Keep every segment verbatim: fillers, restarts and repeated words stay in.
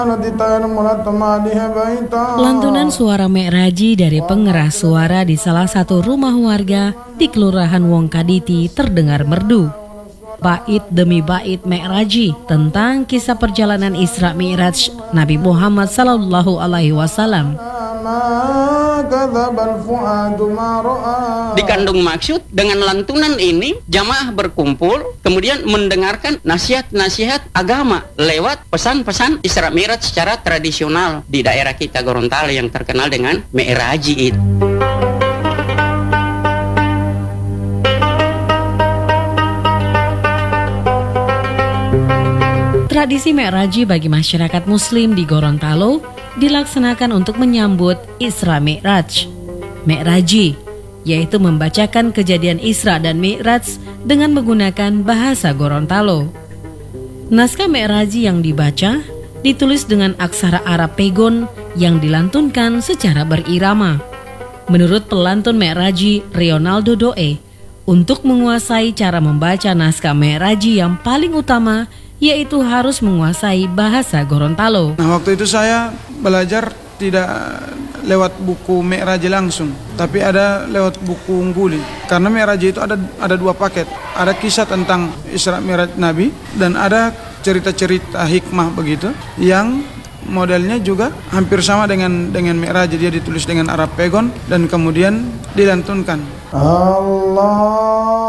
Lantunan suara Mi'raji dari pengeras suara di salah satu rumah warga di Kelurahan Wongkaditi terdengar merdu. Bait demi bait Mi'raji tentang kisah perjalanan Isra Mi'raj Nabi Muhammad sallallahu alaihi wasallam. Dikandung maksud dengan lantunan ini jamaah berkumpul kemudian mendengarkan nasihat-nasihat agama lewat pesan-pesan Isra Mi'raj secara tradisional di daerah kita Gorontalo yang terkenal dengan Mi'raji itu. Tradisi Mi'raji bagi masyarakat Muslim di Gorontalo dilaksanakan untuk menyambut Isra Mi'raj. Mi'raji, yaitu membacakan kejadian Isra dan Mi'raj dengan menggunakan bahasa Gorontalo. Naskah Mi'raji yang dibaca ditulis dengan aksara Arab Pegon yang dilantunkan secara berirama. Menurut pelantun Mi'raji Rionaldo Doe, untuk menguasai cara membaca naskah Mi'raji yang paling utama yaitu harus menguasai bahasa Gorontalo. Nah, waktu itu saya belajar tidak lewat buku Mi'raji langsung, tapi ada lewat buku Ungguli. Karena Mi'raji itu ada ada dua paket. Ada kisah tentang Isra Mi'raj Nabi dan ada cerita-cerita hikmah begitu yang modelnya juga hampir sama dengan dengan Mi'raji. Dia ditulis dengan Arab Pegon dan kemudian dilantunkan. Allah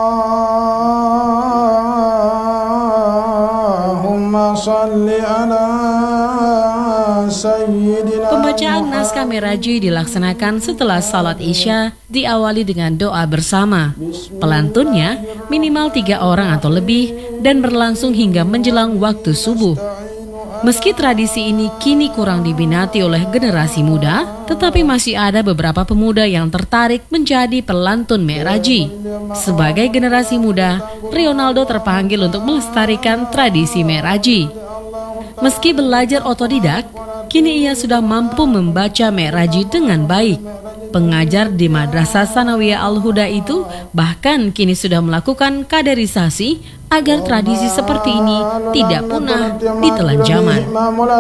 Pembacaan naskah Mi'raji dilaksanakan setelah salat Isya, diawali dengan doa bersama. Pelantunnya minimal tiga orang atau lebih dan berlangsung hingga menjelang waktu subuh. Meski tradisi ini kini kurang diminati oleh generasi muda, tetapi masih ada beberapa pemuda yang tertarik menjadi pelantun Mi'raji. Sebagai generasi muda, Rionaldo terpanggil untuk melestarikan tradisi Mi'raji. Meski belajar otodidak, kini ia sudah mampu membaca Mi'raji dengan baik. Pengajar di Madrasah Sanawiyah Al-Huda itu bahkan kini sudah melakukan kaderisasi agar tradisi seperti ini tidak punah ditelan zaman.